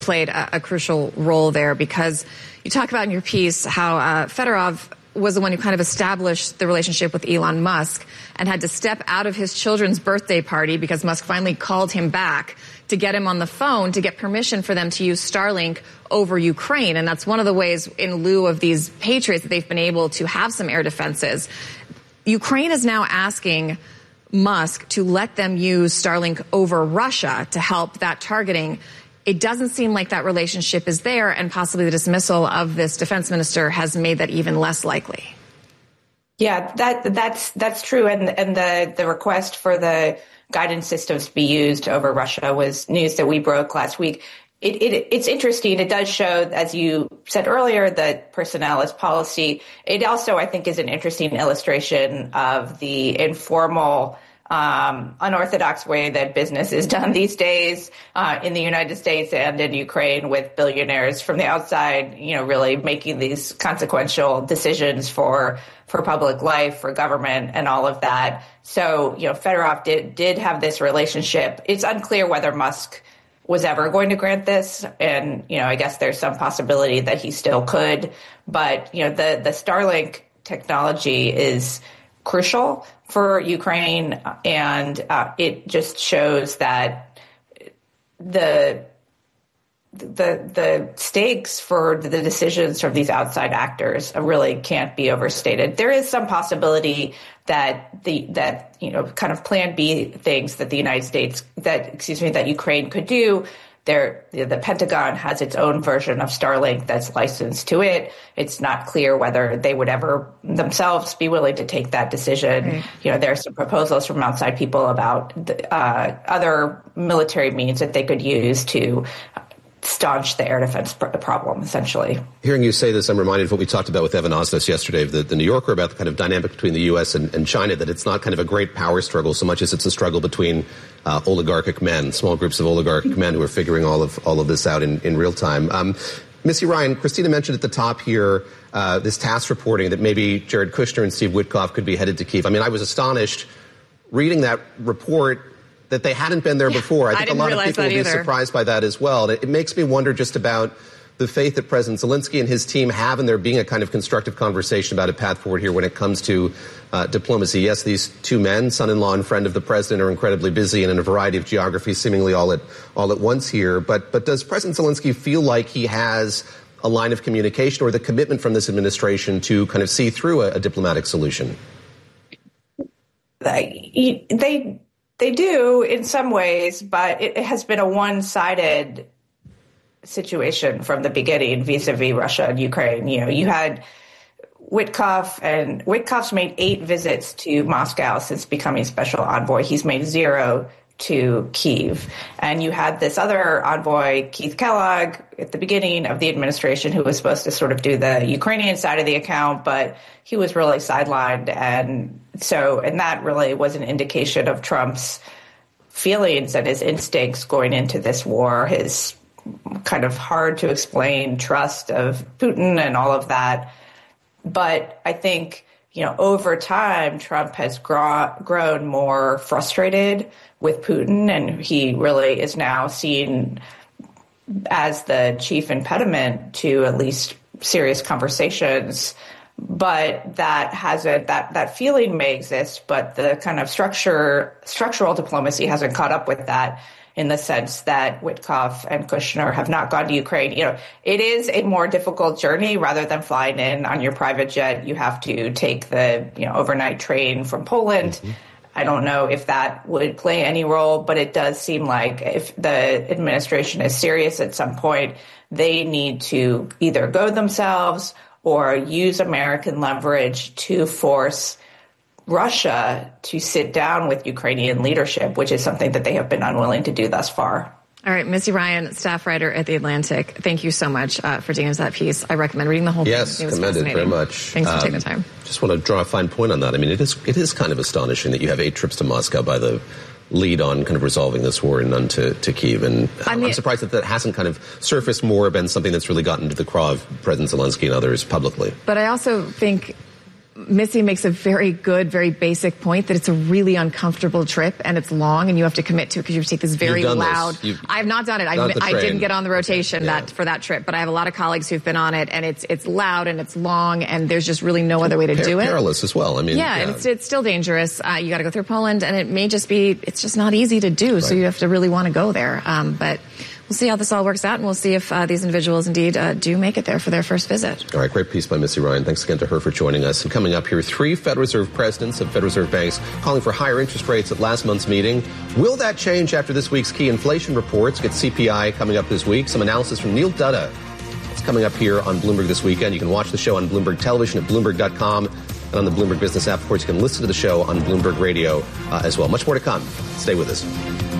played a crucial role there, because you talk about in your piece how Fedorov was the one who kind of established the relationship with Elon Musk and had to step out of his children's birthday party because Musk finally called him back to get him on the phone to get permission for them to use Starlink over Ukraine. And that's one of the ways, in lieu of these Patriots, that they've been able to have some air defenses. Ukraine is now asking Musk to let them use Starlink over Russia to help that targeting. It doesn't seem like that relationship is there, and possibly the dismissal of this defense minister has made that even less likely. Yeah, that's true. And the request for the guidance systems to be used over Russia was news that we broke last week. It's interesting. It does show, as you said earlier, that personnel is policy. It also, I think, is an interesting illustration of the informal, unorthodox way that business is done these days in the United States and in Ukraine, with billionaires from the outside, really making these consequential decisions for public life, for government, and all of that. So, Fedorov did have this relationship. It's unclear whether Musk was ever going to grant this, and I guess there's some possibility that he still could. But the Starlink technology is crucial for Ukraine, and it just shows that the stakes for the decisions from these outside actors really can't be overstated. There is some possibility that kind of Plan B things that that Ukraine could do. The Pentagon has its own version of Starlink that's licensed to it. It's not clear whether they would ever themselves be willing to take that decision. Right. There are some proposals from outside people about other military means that they could use to staunch the air defense problem, essentially. Hearing you say this, I'm reminded of what we talked about with Evan Osnos yesterday of the New Yorker about the kind of dynamic between the U.S. and China, that it's not kind of a great power struggle so much as it's a struggle between oligarchic men, small groups of oligarchic men who are figuring all of this out in real time. Missy Ryan, Christina mentioned at the top here this TASS reporting that maybe Jared Kushner and Steve Witkoff could be headed to Kyiv. I mean, I was astonished reading that report that they hadn't been there before. I think a lot of people will be surprised by that as well. It makes me wonder just about the faith that President Zelensky and his team have in there being a kind of constructive conversation about a path forward here when it comes to diplomacy. Yes, these two men, son-in-law and friend of the president, are incredibly busy and in a variety of geographies, seemingly all at once here. But does President Zelensky feel like he has a line of communication or the commitment from this administration to kind of see through a diplomatic solution? They do in some ways, but it has been a one-sided situation from the beginning vis-a-vis Russia and Ukraine. You had Witkoff, and Witkoff's made 8 visits to Moscow since becoming special envoy. He's made 0 to Kyiv. And you had this other envoy, Keith Kellogg, at the beginning of the administration, who was supposed to sort of do the Ukrainian side of the account, but he was really sidelined. And that really was an indication of Trump's feelings and his instincts going into this war, his kind of hard to explain trust of Putin and all of that. But I think, over time, Trump has grown more frustrated with Putin, and he really is now seen as the chief impediment to at least serious conversations. But that feeling may exist, but the kind of structural diplomacy hasn't caught up with that, in the sense that Witkoff and Kushner have not gone to Ukraine. It is a more difficult journey. Rather than flying in on your private jet, you have to take the overnight train from Poland. Mm-hmm. I don't know if that would play any role, but it does seem like if the administration is serious at some point, they need to either go themselves or use American leverage to force Russia to sit down with Ukrainian leadership, which is something that they have been unwilling to do thus far. All right, Missy Ryan, staff writer at The Atlantic, thank you so much for digging into that piece. I recommend reading the whole thing. Yes, commended very much. Thanks for taking the time. Just want to draw a fine point on that. I mean, it is kind of astonishing that you have 8 trips to Moscow by the lead on kind of resolving this war and none to Kyiv. And I'm surprised that hasn't kind of surfaced more, been something that's really gotten to the craw of President Zelensky and others publicly. But I also think Missy makes a very good, very basic point that it's a really uncomfortable trip and it's long and you have to commit to it because you have to take this very loud. I have not done it. I didn't get on the rotation for that trip, but I have a lot of colleagues who've been on it, and it's loud and it's long and there's just really no other way to do it. Perilous as well. I mean, and it's still dangerous. You got to go through Poland, and it may just be it's just not easy to do. Right. So you have to really want to go there. But we'll see how this all works out, and we'll see if these individuals indeed do make it there for their first visit. All right, great piece by Missy Ryan. Thanks again to her for joining us. And coming up here, 3 Federal Reserve presidents of Federal Reserve banks calling for higher interest rates at last month's meeting. Will that change after this week's key inflation reports? Get CPI coming up this week. Some analysis from Neil Dutta. It's coming up here on Bloomberg this weekend. You can watch the show on Bloomberg Television at Bloomberg.com and on the Bloomberg Business app. Of course, you can listen to the show on Bloomberg Radio as well. Much more to come. Stay with us.